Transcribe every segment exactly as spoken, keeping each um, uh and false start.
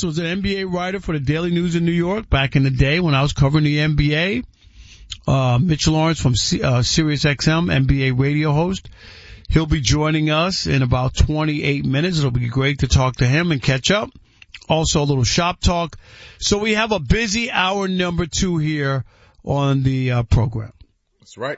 Ross was an N B A writer for the Daily News in New York back in the day when I was covering the N B A. Uh, Mitch Lawrence from C- uh, Sirius X M, N B A radio host. He'll be joining us in about twenty-eight minutes. It'll be great to talk to him and catch up. Also a little shop talk. So we have a busy hour number two here on the uh, program. That's right.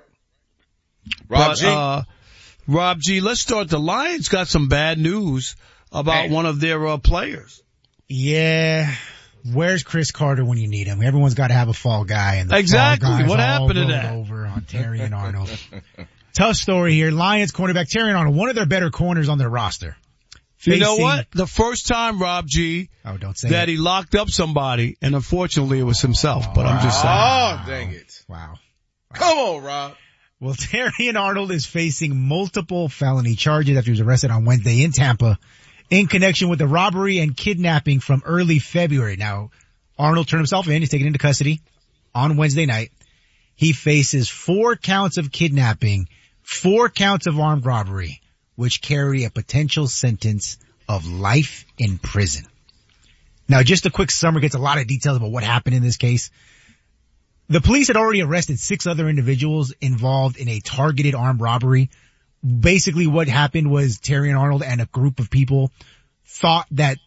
Rob but, G. Uh, Rob G, let's start. The Lions got some bad news about hey. one of their uh, players. Yeah. Where's Chris Carter when you need him? Everyone's got to have a fall guy. And the exactly. Fall guys what all happened to rolled that? Over on Terrion Arnold. Tough story here. Lions cornerback Terrion Arnold, one of their better corners on their roster. You know what? The first time, Rob G, oh, don't say that it. he locked up somebody, and unfortunately it was himself, but I'm just saying. Oh, dang it. Wow. wow. Come on, Rob. Well, Terrion Arnold is facing multiple felony charges after he was arrested on Wednesday in Tampa in connection with the robbery and kidnapping from early February. Now, Arnold turned himself in. He's taken into custody on Wednesday night. He faces four counts of kidnapping, four counts of armed robbery, which carry a potential sentence of life in prison. Now, just a quick summary gets a lot of details about what happened in this case. The police had already arrested six other individuals involved in a targeted armed robbery. Basically what happened was Terrion Arnold and a group of people thought that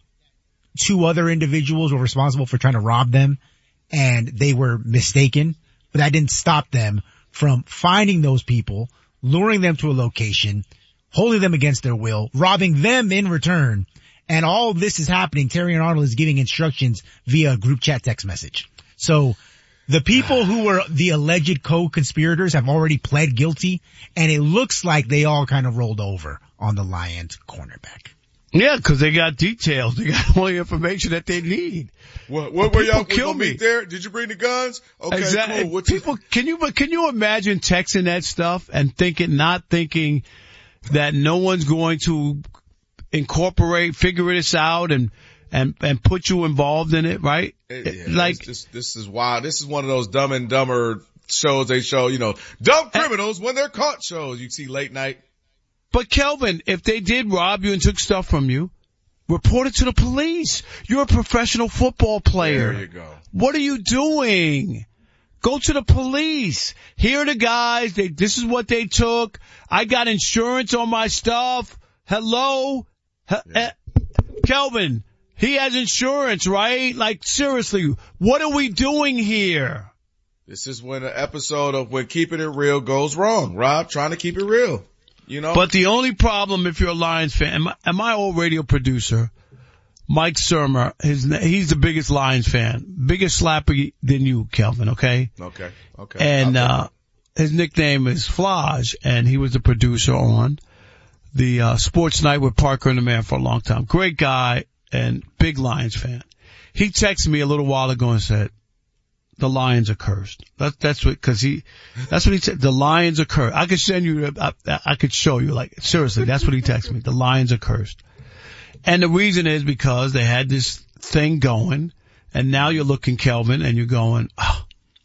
two other individuals were responsible for trying to rob them, and they were mistaken, but that didn't stop them from finding those people, luring them to a location, holding them against their will, robbing them in return. And all this is happening. Terrion Arnold is giving instructions via a group chat text message. So the people who were the alleged co-conspirators have already pled guilty, and it looks like they all kind of rolled over on the Lions cornerback. Yeah, because they got details. They got all the information that they need. What, what were y'all kill me meet there? Did you bring the guns? Okay, exactly. cool. What's people, can you, can you imagine texting that stuff and thinking, not thinking that no one's going to incorporate, figure this out and, and, and put you involved in it, right? Yeah, like, this, this is wild. This is one of those Dumb and Dumber shows they show, you know, dumb criminals when they're caught shows you see late night. But Kelvin, if they did rob you and took stuff from you, report it to the police. You're a professional football player. There you go. What are you doing? Go to the police. Here are the guys. They, this is what they took. I got insurance on my stuff. Hello? Yeah. Uh, Kelvin, he has insurance, right? Like, seriously, what are we doing here? This is when an episode of When Keeping It Real goes wrong. Rob trying to keep it real. You know? But the only problem, if you're a Lions fan, and my, and my old radio producer, Mike Surmer, his, he's the biggest Lions fan. Biggest slapper than you, Kelvin, okay? Okay, okay. And, uh, his nickname is Flage, and he was the producer on the, uh, Sports Night with Parker and the Man for a long time. Great guy and big Lions fan. He texted me a little while ago and said, the Lions are cursed. That, that's what, cause he, that's what he said. The Lions are cursed. I could send you, I, I could show you, like, seriously, that's what he texted me. The Lions are cursed. And the reason is because they had this thing going, and now you're looking, Kelvin, and you're going, oh,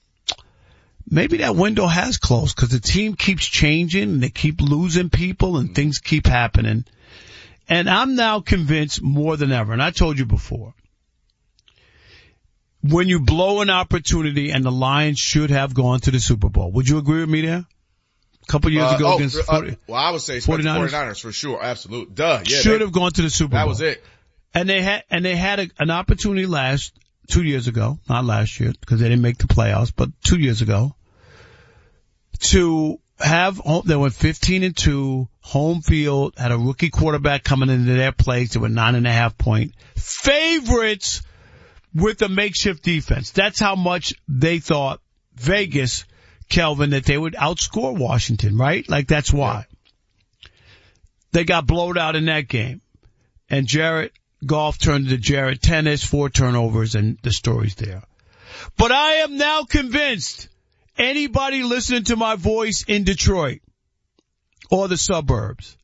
maybe that window has closed, cause the team keeps changing, and they keep losing people, and things keep happening. And I'm now convinced more than ever, and I told you before, when you blow an opportunity, and the Lions should have gone to the Super Bowl. Would you agree with me there? A couple years uh, ago oh, against uh, well, I would say forty-niners. forty-niners for sure. Absolute. Duh. Yeah. Should they, have gone to the Super Bowl. That was it. And they had, and they had a, an opportunity last, two years ago, not last year, because they didn't make the playoffs, but two years ago, to have, they went fifteen and two, home field, had a rookie quarterback coming into their place. They were nine and a half point favorites with a makeshift defense. That's how much they thought, Vegas, Kelvin, that they would outscore Washington, right? Like, that's why. Yeah. They got blowed out in that game. And Jared Goff turned into Jared Tennis, four turnovers, and the story's there. But I am now convinced anybody listening to my voice in Detroit or the suburbs,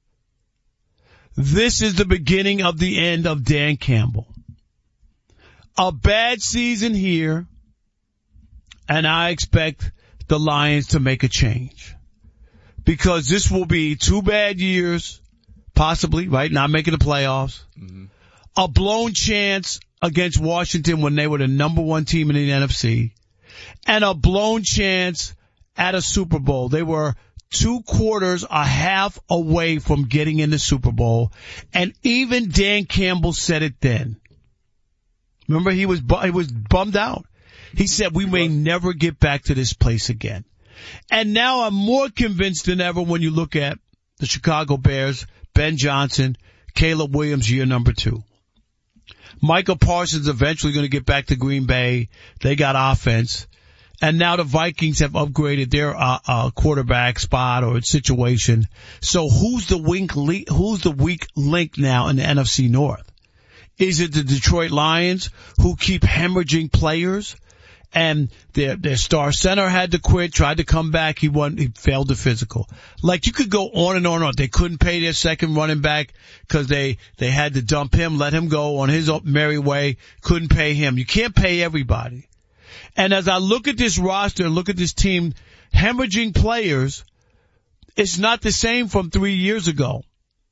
this is the beginning of the end of Dan Campbell. A bad season here, and I expect the Lions to make a change. Because this will be two bad years, possibly, right? Not making the playoffs. Mm-hmm. A blown chance against Washington when they were the number one team in the N F C, and a blown chance at a Super Bowl. They were two quarters, a half away from getting in the Super Bowl, and even Dan Campbell said it then. Remember, he was he was bummed out. He said, we may never get back to this place again. And now I'm more convinced than ever when you look at the Chicago Bears, Ben Johnson, Caleb Williams, year number two. Michael Parsons eventually going to get back to Green Bay. They got offense. And now the Vikings have upgraded their uh, uh, quarterback spot or situation. So who's the weak le- who's the weak link now in the N F C North? Is it the Detroit Lions who keep hemorrhaging players? And their their star center had to quit, tried to come back. He won. He failed the physical. Like, you could go on and on and on. They couldn't pay their second running back because they they had to dump him, let him go on his merry way. Couldn't pay him. You can't pay everybody. And as I look at this roster, look at this team, hemorrhaging players, it's not the same from three years ago.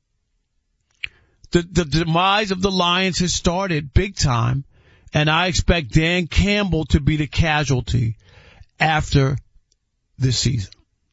The the demise of the Lions has started big time. And I expect Dan Campbell to be the casualty after this season.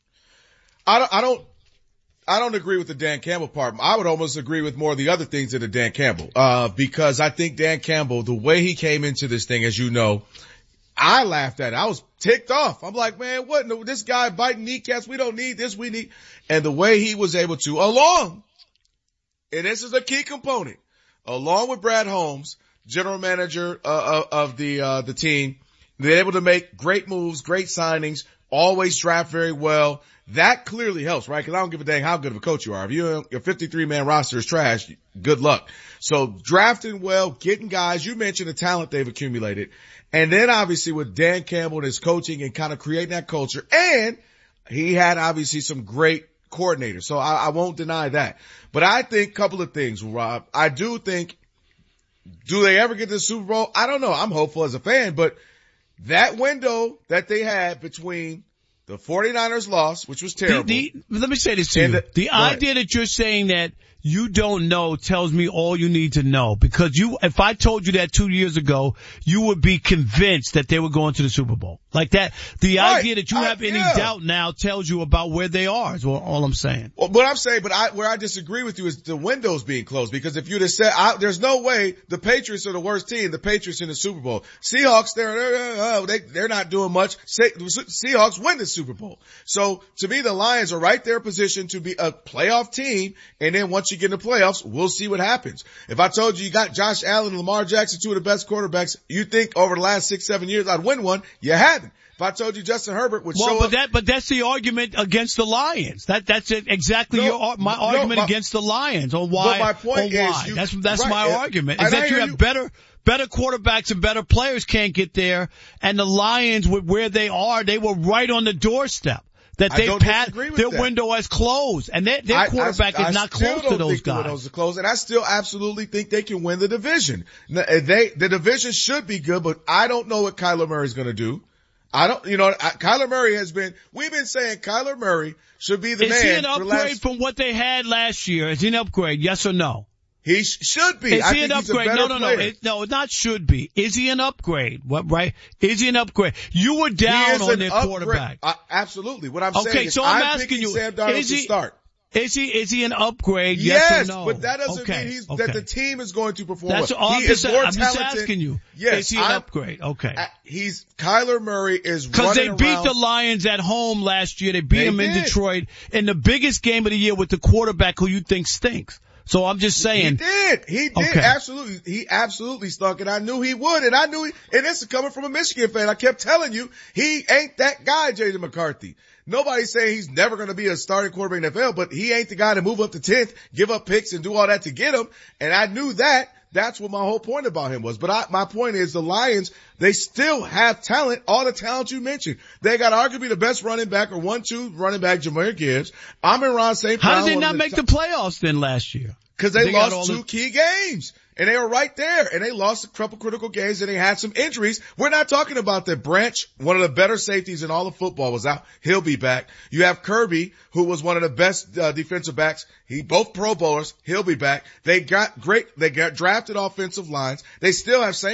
I don't, I don't, I don't agree with the Dan Campbell part. I would almost agree with more of the other things than the Dan Campbell, uh, because I think Dan Campbell, the way he came into this thing, as you know, I laughed at it. I was ticked off. I'm like, man, what? No, this guy biting kneecaps. We don't need this. We need, and the way he was able to, along, and this is a key component, along with Brad Holmes, general manager uh, of the uh, the team, they're able to make great moves, great signings, always draft very well. That clearly helps, right? Because I don't give a dang how good of a coach you are. If you, your fifty-three man roster is trash, good luck. So drafting well, getting guys, you mentioned the talent they've accumulated. And then obviously with Dan Campbell and his coaching and kind of creating that culture. And he had obviously some great coordinators. So I, I won't deny that. But I think a couple of things, Rob. I do think, do they ever get to the Super Bowl? I don't know. I'm hopeful as a fan, but that window that they had between the 49ers loss, which was terrible. The, the, let me say this to you. The, the idea that you're saying that you don't know tells me all you need to know, because you, if I told you that two years ago, you would be convinced that they were going to the Super Bowl. Like that, the right. idea that you I, have any yeah. doubt now tells you about where they are is all, all I'm saying. Well, what I'm saying, but I, where I disagree with you is the window's being closed, because if you'd have said, I, there's no way the Patriots are the worst team, the Patriots in the Super Bowl. Seahawks, they're, they're, uh, they, they're not doing much. Se- Seahawks win the Super Bowl. So to me, the Lions are right there positioned to be a playoff team. And then once you get in the playoffs, we'll see what happens. If I told you you got Josh Allen and Lamar Jackson, two of the best quarterbacks, you think over the last six, seven years I'd win one? You haven't. If I told you Justin Herbert would well, show but up. that, but that's the argument against the Lions. That, that's it, exactly No, your, my no, argument my, against the Lions. Or why, but my point or is why. you, that's, that's right, my and, argument. Is and that I you have you. better, better quarterbacks and better players can't get there. And the Lions, with where they are, they were right on the doorstep. That they pat, their that. window has closed, and their, their quarterback I, I, is I not close to those guys. The windows are closed, and I still absolutely think they can win the division. They, the division should be good, but I don't know what Kyler Murray's going to do. I don't, you know, I, Kyler Murray has been, we've been saying Kyler Murray should be the is man. Is he an for upgrade last, from what they had last year? Is he an upgrade? Yes or no? He sh- should be. Is I he think an he's upgrade? a better No, no, player. no. It, no, not should be. Is he an upgrade? What, right? Is he an upgrade? You were down on their upgrade. quarterback. Uh, absolutely. What I'm okay, saying is so I'm, I'm asking you, Sam Darnold is he, to start. Is he, is he an upgrade? Yes, Yes, or no? but that doesn't okay, mean he's, okay. that the team is going to perform That's well. all He I'm is just, more I'm talented. just asking you. Yes, is he an I'm, upgrade? Okay. He's, Kyler Murray is running Because they beat around. the Lions at home last year. They beat They them in did. Detroit in the biggest game of the year with the quarterback who you think stinks. So I'm just saying. He did. He did. Okay. Absolutely. He absolutely stunk, and I knew he would, and I knew he, and this is coming from a Michigan fan. I kept telling you, he ain't that guy, J J McCarthy. Nobody's saying he's never going to be a starting quarterback in the N F L, but he ain't the guy to move up to tenth, give up picks, and do all that to get him. And I knew that. That's what my whole point about him was. But I, my point is the Lions, they still have talent, all the talent you mentioned. They got arguably the best running back or one, two running back, Jahmyr Gibbs. Amon-Ra Saint Brown. How did they not make the playoffs then last year? Because they, they lost two the... key games. and they were right there, and they lost a couple critical games, and they had some injuries. We're not talking about that. Branch, one of the better safeties in all of football, was out. He'll be back. You have Kirby, who was one of the best uh, defensive backs. He both Pro Bowlers. He'll be back. They got great. They got drafted offensive lines. They still have same